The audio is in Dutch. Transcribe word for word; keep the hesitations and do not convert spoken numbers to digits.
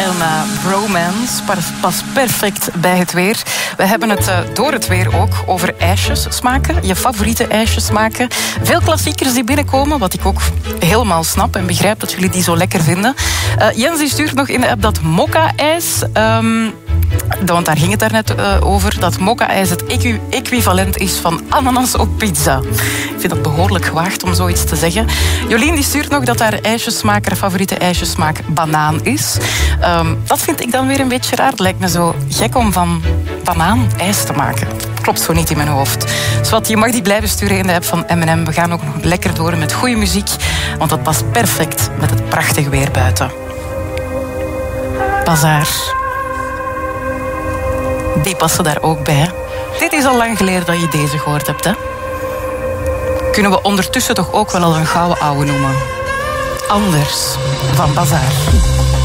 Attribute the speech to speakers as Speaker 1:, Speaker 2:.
Speaker 1: en uh, bromance past perfect bij het weer. We hebben het uh, door het weer ook over ijsjes smaken. Je favoriete ijsjes smaken. Veel klassiekers die binnenkomen, wat ik ook helemaal snap en begrijp dat jullie die zo lekker vinden. Uh, Jens die stuurt nog in de app dat mokka-ijs... Um, Want daar ging het daarnet uh, over, dat mokka-ijs het equi- equivalent is van ananas op pizza. Ik vind dat behoorlijk gewaagd om zoiets te zeggen. Jolien die stuurt nog dat haar ijsjesmaak, haar favoriete ijsjesmaak banaan is. Um, dat vind ik dan weer een beetje raar. Het lijkt me zo gek om van banaan ijs te maken. Klopt zo niet in mijn hoofd. Dus wat, je mag die blijven sturen in de app van M en M. We gaan ook nog lekker door met goede muziek, want dat past perfect met het prachtige weer buiten. Bazaar. Die passen daar ook bij. Dit is al lang geleden dat je deze gehoord hebt, hè? Kunnen we ondertussen toch ook wel al een gouden ouwe noemen. Anders van Bazaar.